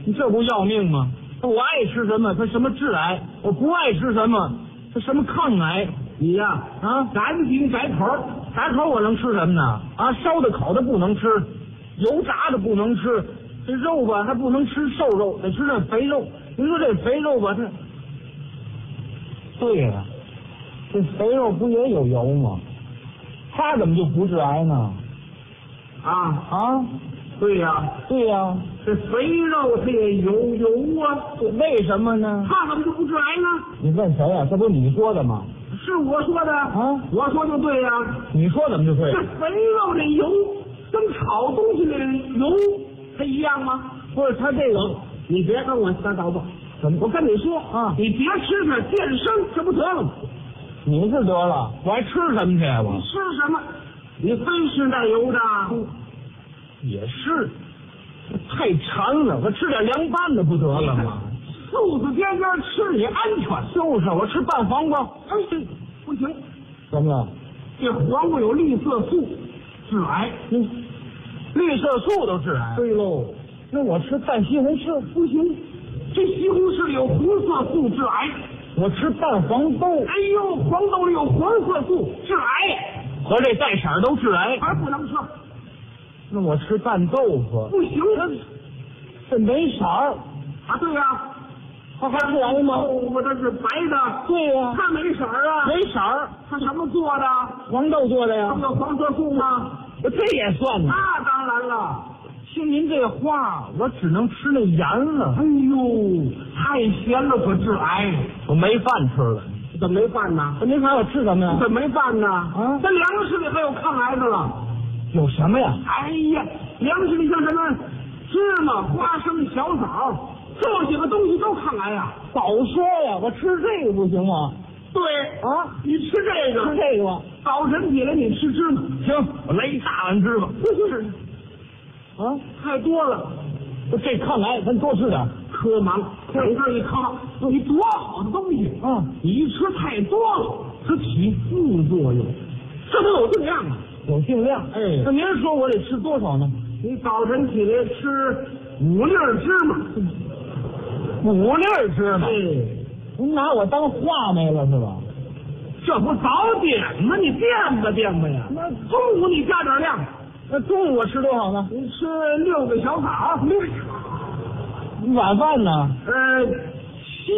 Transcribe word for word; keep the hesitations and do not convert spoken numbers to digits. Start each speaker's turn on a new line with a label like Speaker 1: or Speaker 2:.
Speaker 1: 你这不要命吗？我爱吃什么，它什么致癌；我不爱吃什么，它什么抗癌。
Speaker 2: 你呀
Speaker 1: 啊，
Speaker 2: 赶紧改口，
Speaker 1: 改口我能吃什么呢？啊，烧的烤的不能吃，油炸的不能吃，这肉吧还不能吃瘦肉，得吃这肥肉。你说这肥肉吧，它对呀、啊，这肥肉不也有油吗？它怎么就不致癌呢？
Speaker 2: 啊
Speaker 1: 啊，
Speaker 2: 对呀、啊，
Speaker 1: 对呀、啊，
Speaker 2: 这肥肉它也有油啊，
Speaker 1: 为什么呢？
Speaker 2: 它怎么就不致癌呢？
Speaker 1: 你问谁呀、啊？这不是你说的吗？
Speaker 2: 是我说的
Speaker 1: 啊，
Speaker 2: 我说就对呀、啊。
Speaker 1: 你说怎么就对？
Speaker 2: 这肥肉这油跟炒东西的油它一样吗？
Speaker 1: 不是，它这个
Speaker 2: 你别跟我瞎叨叨。
Speaker 1: 怎么？
Speaker 2: 我跟你说
Speaker 1: 啊，
Speaker 2: 你别吃它健身，这不得了吗？
Speaker 1: 你是得了，我还吃什么去啊？我
Speaker 2: 你吃什么？你非吃带油的？
Speaker 1: 也是，太馋了，我吃点凉拌的不得了吗？
Speaker 2: 素字边边吃也安全。
Speaker 1: 就是我吃拌黄瓜，
Speaker 2: 哎，不行，
Speaker 1: 怎么了？
Speaker 2: 这黄瓜有绿色素，致癌。
Speaker 1: 嗯，绿色素都致癌。
Speaker 2: 对喽，
Speaker 1: 那我吃拌西红柿
Speaker 2: 不行，这西红柿里有红色素，致癌。
Speaker 1: 我吃拌黄豆，
Speaker 2: 哎呦，黄豆里有黄色素，致癌。
Speaker 1: 和这带色儿都致癌，
Speaker 2: 还不能吃。
Speaker 1: 那我吃拌豆腐
Speaker 2: 不行，
Speaker 1: 这没色儿
Speaker 2: 啊，对呀、啊，
Speaker 1: 它还致癌吗？
Speaker 2: 豆腐它是白的，
Speaker 1: 对呀、啊，
Speaker 2: 它没色儿啊，
Speaker 1: 没色儿，
Speaker 2: 它什么做的？
Speaker 1: 黄豆做的呀
Speaker 2: 它不有黄色素吗？
Speaker 1: 这也算呢。
Speaker 2: 那当然了。
Speaker 1: 听您这话，我只能吃那盐了。
Speaker 2: 哎呦，太咸了可致癌。
Speaker 1: 我没饭吃了。
Speaker 2: 怎么没饭呢？
Speaker 1: 您看我吃什么呀？
Speaker 2: 怎么没饭呢？
Speaker 1: 啊，
Speaker 2: 这粮食里还有抗癌的了。
Speaker 1: 有什么呀？
Speaker 2: 哎呀，粮食里像什么芝麻、花生、小枣，这几个东西都抗癌呀。
Speaker 1: 早说呀，我吃这个不行吗？
Speaker 2: 对
Speaker 1: 啊，
Speaker 2: 你吃这个，
Speaker 1: 吃这个吧。
Speaker 2: 早晨起来你吃芝麻，
Speaker 1: 行，我来一大碗芝麻。
Speaker 2: 不是
Speaker 1: 啊，
Speaker 2: 太多了，
Speaker 1: 这抗癌咱多吃点。
Speaker 2: 可忙，整个一炕，你多好的东西，
Speaker 1: 嗯，
Speaker 2: 你一吃太多了，它起副作用，这都有定量啊。
Speaker 1: 有定量。
Speaker 2: 哎
Speaker 1: 那您说我得吃多少呢？
Speaker 2: 你早晨起来吃五粒芝麻，
Speaker 1: 五粒芝麻。
Speaker 2: 哎，
Speaker 1: 您拿我当话没了是吧？
Speaker 2: 这不早点吗？你变吧变吧呀。那中午你加点量，
Speaker 1: 那中午我吃多少呢？
Speaker 2: 你吃六个小枣，
Speaker 1: 晚饭呢？
Speaker 2: 呃，